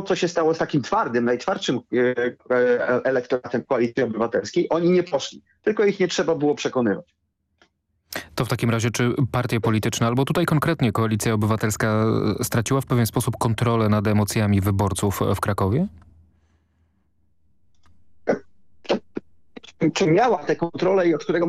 co się stało z takim twardym, najtwardszym elektoratem Koalicji Obywatelskiej, oni nie poszli. Tylko ich nie trzeba było przekonywać. To w takim razie czy partie polityczne, albo tutaj konkretnie Koalicja Obywatelska straciła w pewien sposób kontrolę nad emocjami wyborców w Krakowie? Czy miała tę kontrolę i od którego